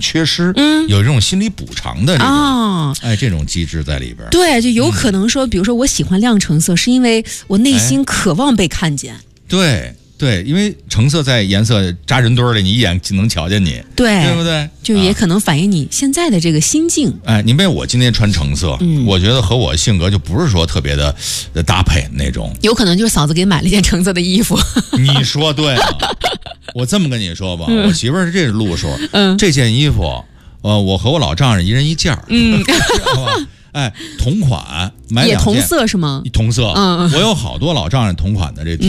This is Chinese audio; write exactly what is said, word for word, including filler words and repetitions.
缺失， 嗯， 有这种心理补偿的这种， 哦、 哎，这种机制在里边。 对，就有可能说，嗯、比如说我喜欢亮橙色，是因为我内心渴望被看见。 哎、对。对，因为橙色在颜色扎人堆里，你一眼就能瞧见你， 对， 对不对？ 就也可能反映你现在的这个心境。 哎，您别我今天穿橙色，嗯，我觉得和我性格就不是说特别的搭配那种。 有可能就是嫂子给买了一件橙色的衣服。 你说对了，我这么跟你说吧，嗯、我媳妇儿是这路数， 嗯， 这件衣服，呃，我和我老丈人一人一件儿， 嗯， 知道吧？哎，同款买也两件， 同色是吗？ 同色， 嗯， 我有好多老丈人同款的这。